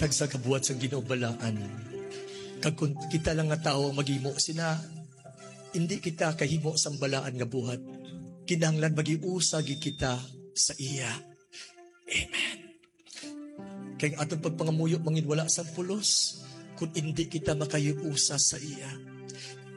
Matag sa kabuhat sa ginobalaan. Kag kung kita lang nga tao maghimo sina, hindi kita kahimo sang balaan nga buhat. Kinahanglan magiusa gid kita sa iya. Amen. Kaya atong pagpangamuyo mangin wala sang pulos kung hindi kita makayuusa sa iya.